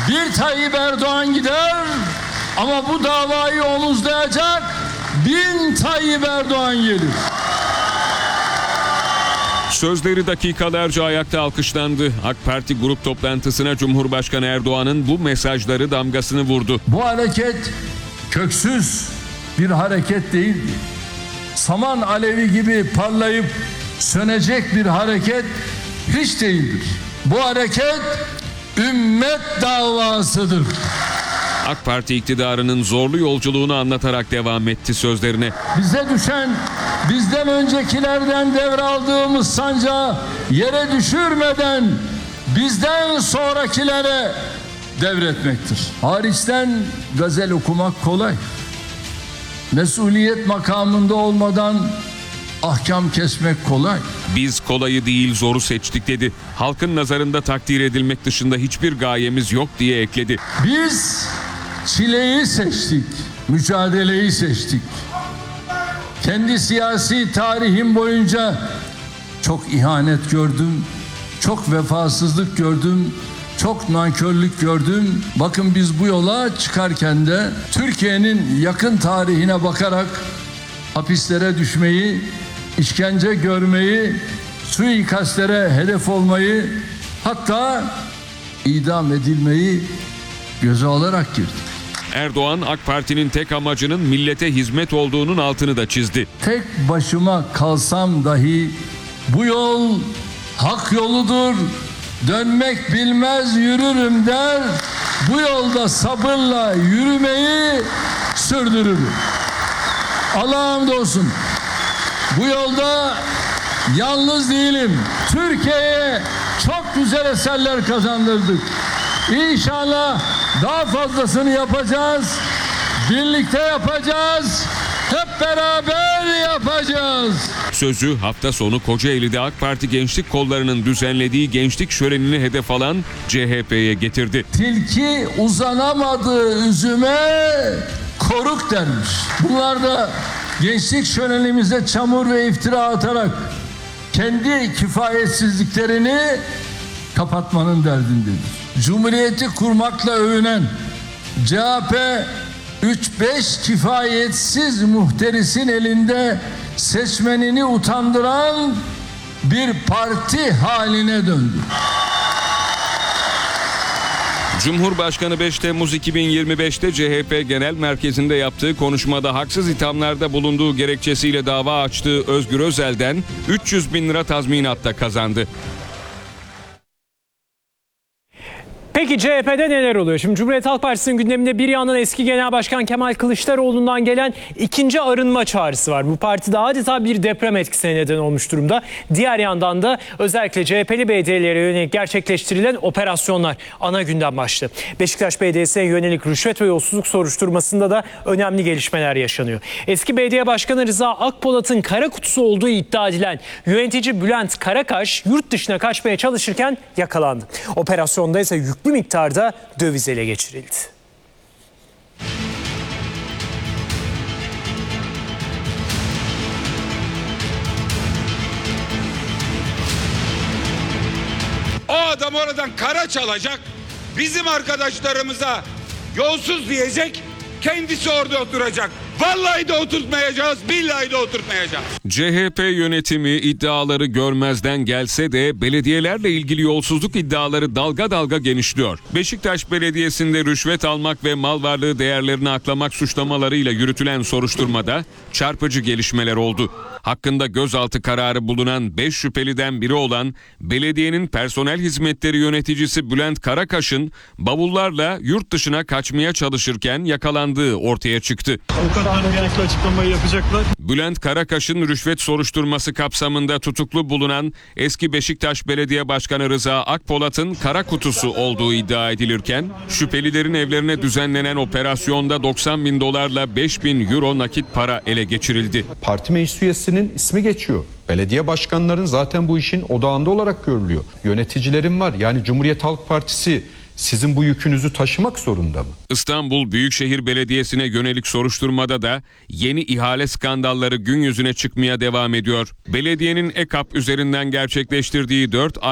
Bir Tayyip Erdoğan gider ama bu davayı omuzlayacak 1000 Tayyip Erdoğan gelir. Sözleri dakikalarca ayakta alkışlandı. AK Parti grup toplantısına Cumhurbaşkanı Erdoğan'ın bu mesajları damgasını vurdu. Bu hareket köksüz bir hareket değildi. Saman alevi gibi parlayıp sönecek bir hareket hiç değildir. Bu hareket ümmet davasıdır. AK Parti iktidarının zorlu yolculuğunu anlatarak devam etti sözlerine. Bize düşen bizden öncekilerden devraldığımız sancağı yere düşürmeden bizden sonrakilere devretmektir. Hariçten gazel okumak kolay. Mesuliyet makamında olmadan ahkam kesmek kolay. Biz kolayı değil zoru seçtik dedi. Halkın nazarında takdir edilmek dışında hiçbir gayemiz yok diye ekledi. Biz çileyi seçtik, mücadeleyi seçtik. Kendi siyasi tarihim boyunca çok ihanet gördüm, çok vefasızlık gördüm, çok nankörlük gördüm. Bakın biz bu yola çıkarken de Türkiye'nin yakın tarihine bakarak hapislere düşmeyi, işkence görmeyi, suikastlere hedef olmayı, hatta idam edilmeyi göze alarak girdik. Erdoğan AK Parti'nin tek amacının millete hizmet olduğunun altını da çizdi. Tek başıma kalsam dahi bu yol hak yoludur. Dönmek bilmez yürürüm der. Bu yolda sabırla yürümeyi sürdürürüm. Allah'a hamdolsun. Bu yolda yalnız değilim. Türkiye'ye çok güzel eserler kazandırdık. İnşallah daha fazlasını yapacağız. Birlikte yapacağız. Hep beraber yapacağız. Sözü hafta sonu Kocaeli'de AK Parti gençlik kollarının düzenlediği gençlik şölenini hedef alan CHP'ye getirdi. Tilki uzanamadığı üzüme koruk dermiş. Bunlar da gençlik şölenimize çamur ve iftira atarak kendi kifayetsizliklerini kapatmanın derdindedir. Cumhuriyeti kurmakla övünen CHP 3-5 kifayetsiz muhterisin elinde seçmenini utandıran bir parti haline döndü. Cumhurbaşkanı 5 Temmuz 2025'te CHP Genel Merkezi'nde yaptığı konuşmada haksız ithamlarda bulunduğu gerekçesiyle dava açtığı Özgür Özel'den 300 bin lira tazminat da kazandı. Peki CHP'de neler oluyor? Şimdi Cumhuriyet Halk Partisi'nin gündeminde bir yandan eski Genel Başkan Kemal Kılıçdaroğlu'ndan gelen ikinci arınma çağrısı var. Bu partide adeta bir deprem etkisine neden olmuş durumda. Diğer yandan da özellikle CHP'li belediyelere yönelik gerçekleştirilen operasyonlar ana gündem başlığı. Beşiktaş Belediyesi'ne yönelik rüşvet ve yolsuzluk soruşturmasında da önemli gelişmeler yaşanıyor. Eski belediye başkanı Rıza Akpolat'ın kara kutusu olduğu iddia edilen yönetici Bülent Karakaş yurt dışına kaçmaya çalışırken yakalandı. Operasyonda ise yüklü miktarda döviz ele geçirildi. O adam oradan kara çalacak, bizim arkadaşlarımıza yolsuz diyecek, kendisi orada oturacak. Vallahi de oturtmayacağız, billahi de oturtmayacağız. CHP yönetimi iddiaları görmezden gelse de belediyelerle ilgili yolsuzluk iddiaları dalga dalga genişliyor. Beşiktaş Belediyesi'nde rüşvet almak ve mal varlığı değerlerini aklamak suçlamalarıyla yürütülen soruşturmada çarpıcı gelişmeler oldu. Hakkında gözaltı kararı bulunan 5 şüpheliden biri olan belediyenin personel hizmetleri yöneticisi Bülent Karakaş'ın bavullarla yurt dışına kaçmaya çalışırken yakalandığı ortaya çıktı. Avukatların gerekli açıklamayı yapacaklar. Bülent Karakaş'ın rüşvet soruşturması kapsamında tutuklu bulunan eski Beşiktaş Belediye Başkanı Rıza Akpolat'ın kara kutusu olduğu iddia edilirken şüphelilerin evlerine düzenlenen operasyonda 90 bin dolarla 5 bin euro nakit para ele geçirildi. Parti meclis üyesinin ismi geçiyor. Belediye başkanların zaten bu işin odağında olarak görülüyor. Yöneticilerin var. Yani Cumhuriyet Halk Partisi sizin bu yükünüzü taşımak zorunda mı? İstanbul Büyükşehir Belediyesi'ne yönelik soruşturmada da yeni ihale skandalları gün yüzüne çıkmaya devam ediyor. Belediyenin EKAP üzerinden gerçekleştirdiği 4